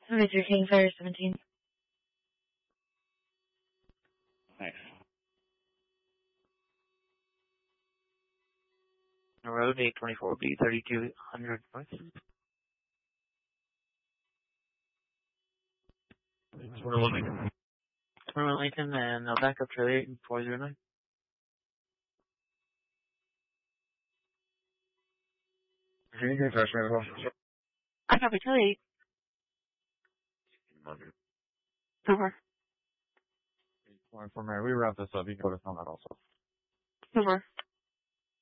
Victor King, Fire 17. Nice. Road 824B 3200 north. Tournament Lincoln and backup trailer 8409. Can you get touch me as well? I copy Charlie 8. Super. For Mary, we wrap this up. You can go to that also. Super.